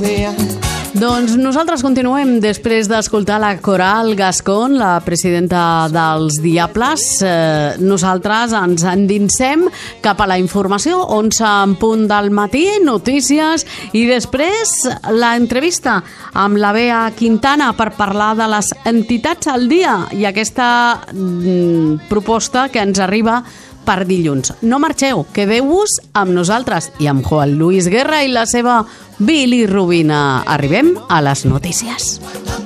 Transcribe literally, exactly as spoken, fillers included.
mía. Doncs nosaltres continuem després d'escoltar la Coral Gascon, la presidenta dels Diables. Eh, nosaltres ens endinsem cap a la informació, onze en punt del matí, notícies, i després l'entrevista amb la Bea Quintana per parlar de les entitats al dia i aquesta mm, proposta que ens arriba per dilluns. No marxeu, quedeu-vos amb nosaltres i amb Juan Luis Guerra i la seva bilirrubina. Arribem a les notícies.